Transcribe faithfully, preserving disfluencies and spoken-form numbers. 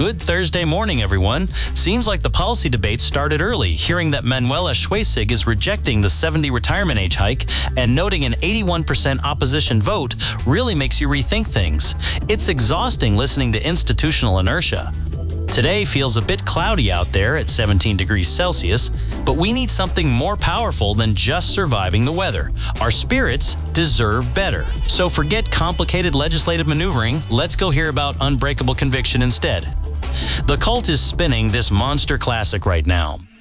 Good Thursday morning, everyone. Seems like the policy debate started early. Hearing that Manuela Schwesig is rejecting the seventy retirement age hike and noting an eighty-one percent opposition vote really makes you rethink things. It's exhausting listening to institutional inertia. Today feels a bit cloudy out there at seventeen degrees Celsius, but we need something more powerful than just surviving the weather. Our spirits deserve better. So forget complicated legislative maneuvering. Let's go hear about unbreakable conviction instead. The cult is spinning this monster classic right now.